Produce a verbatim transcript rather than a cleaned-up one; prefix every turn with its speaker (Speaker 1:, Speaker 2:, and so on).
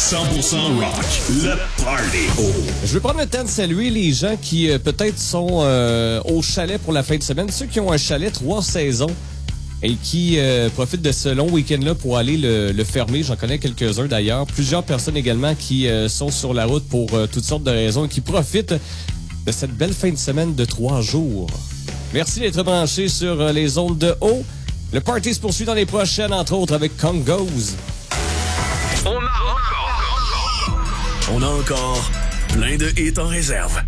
Speaker 1: cent pour cent rock, le party. Oh.
Speaker 2: Je veux prendre le temps de saluer les gens qui euh, peut-être sont euh, au chalet pour la fin de semaine. Ceux qui ont un chalet trois saisons et qui euh, profitent de ce long week-end-là pour aller le, le fermer. J'en connais quelques-uns d'ailleurs. Plusieurs personnes également qui euh, sont sur la route pour euh, toutes sortes de raisons et qui profitent de cette belle fin de semaine de trois jours. Merci d'être branchés sur euh, les ondes de haut. Le party se poursuit dans les prochaines, entre autres avec Congos.
Speaker 1: On a encore, on a encore plein de hits en réserve.